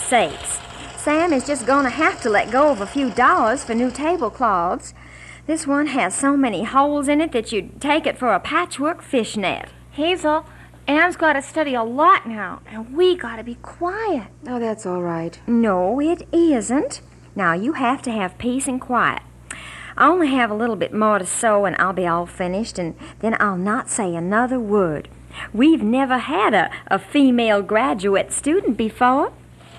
sakes. Sam is just going to have to let go of a few dollars for new tablecloths. This one has so many holes in it that you'd take it for a patchwork fishnet. Hazel, Anne's got to study a lot now, and we got to be quiet. Oh, that's all right. No, it isn't. Now, you have to have peace and quiet. I only have a little bit more to sew, and I'll be all finished, and then I'll not say another word. We've never had a female graduate student before.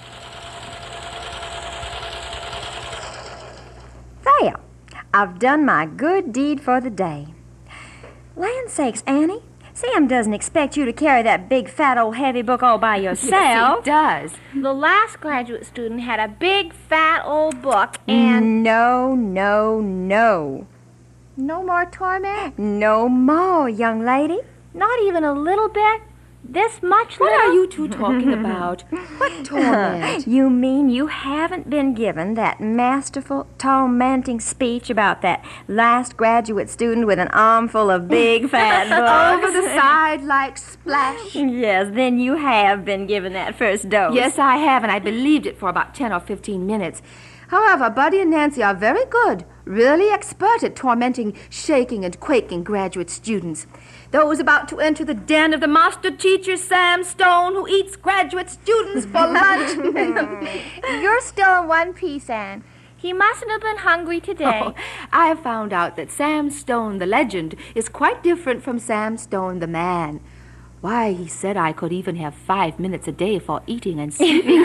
There. I've done my good deed for the day. Land sakes, Annie. Sam doesn't expect you to carry that big, fat, old, heavy book all by yourself. Yes, he does. The last graduate student had a big, fat, old book, and... No. No more torment? No more, young lady. Not even a little bit? This much What little? are you two talking about? What torment? You mean you haven't been given that masterful, tormenting speech about that last graduate student with an armful of big, fat books? Over the side like splash. Yes, then you have been given that first dose. Yes, I have, and I believed it for about 10 or 15 minutes. However, Buddy and Nancy are very good, really expert at tormenting, shaking, and quaking graduate students. Those about to enter the den of the master teacher, Sam Stone, who eats graduate students for lunch. You're still in one piece, Anne. He mustn't have been hungry today. Oh, I have found out that Sam Stone, the legend, is quite different from Sam Stone, the man. Why, he said I could even have 5 minutes a day for eating and sleeping.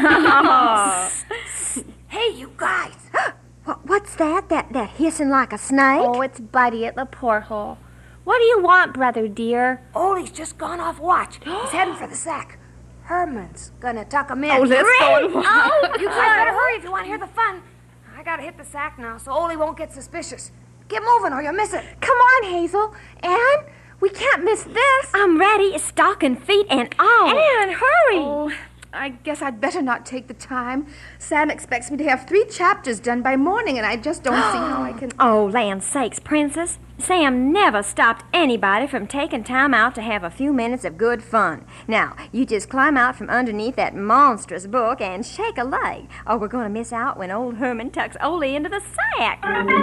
Hey, you guys. What's that? That hissing like a snake? Oh, it's Buddy at the porthole. What do you want, brother dear? Ollie's just gone off watch. He's heading for the sack. Herman's gonna tuck him in. Oh, let's go and watch. Oh, you guys better hurry if you want to hear the fun. I gotta hit the sack now so Ollie won't get suspicious. Get moving or you'll miss it. Come on, Hazel. Anne, we can't miss this. I'm ready, stocking feet and all. Anne, hurry. Oh, I guess I'd better not take the time. Sam expects me to have 3 chapters done by morning, and I just don't see how I can... Oh, land sakes, Princess. Sam never stopped anybody from taking time out to have a few minutes of good fun. Now, you just climb out from underneath that monstrous book and shake a leg, or we're going to miss out when old Herman tucks Ollie into the sack.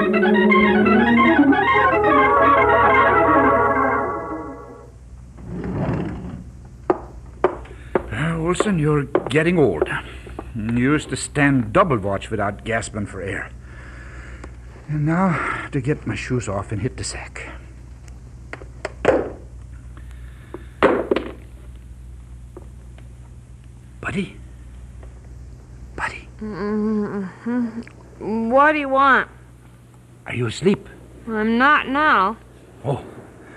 Olson, you're getting old. You used to stand double watch without gasping for air. And now to get my shoes off and hit the sack. Buddy? Buddy? What do you want? Are you asleep? I'm not now. Oh.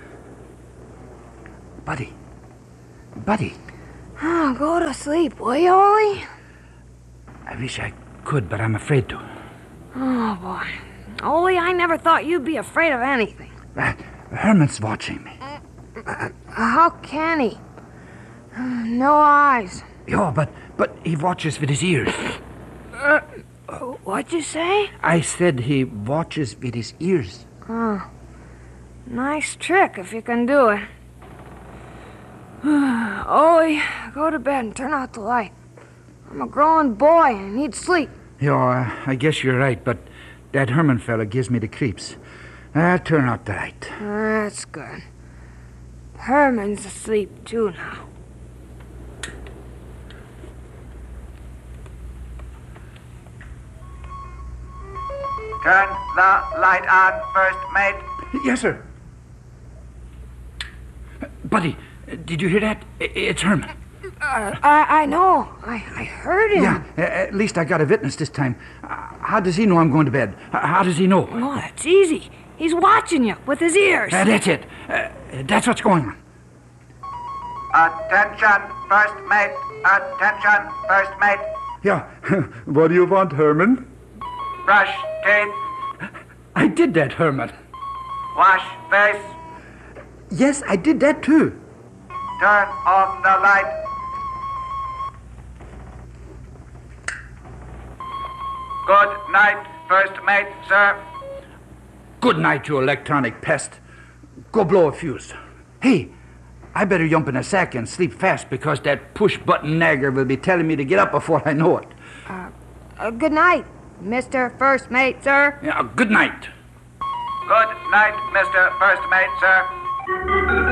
Buddy? Buddy? Oh, go to sleep, will you, Ollie? I wish I could, but I'm afraid to. Oh, boy. Ollie, I never thought you'd be afraid of anything. Herman's watching me. How can he? No eyes. Yeah, but he watches with his ears. What'd you say? I said he watches with his ears. Oh, nice trick if you can do it. Ollie, go to bed and turn out the light. I'm a grown boy and I need sleep. Yeah, I guess you're right, but that Herman fella gives me the creeps. I'll turn out the light. That's good. Herman's asleep too now. Turn the light on, first mate. Yes, sir. Buddy, did you hear that? It's Herman. I know. I heard him. Yeah, at least I got a witness this time. How does he know I'm going to bed? How does he know? Oh, that's easy. He's watching you with his ears. That's it. That's what's going on. Attention, first mate. Attention, first mate. Yeah. What do you want, Herman? Brush teeth. I did that, Herman. Wash face. Yes, I did that too. Turn off the light. Good night, first mate, sir. Good night, you electronic pest. Go blow a fuse. Hey, I better jump in a sack and sleep fast because that push-button nagger will be telling me to get up before I know it. Good night, Mr. First Mate, sir. Yeah, good night. Good night, Mr. First Mate, sir.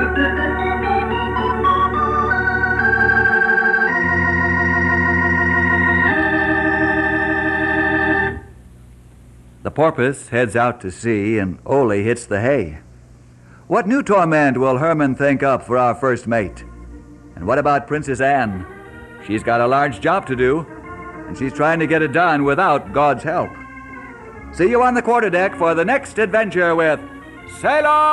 The porpoise heads out to sea, and Ole hits the hay. What new torment will Herman think up for our first mate? And what about Princess Anne? She's got a large job to do, and she's trying to get it done without God's help. See you on the quarterdeck for the next adventure with Sailor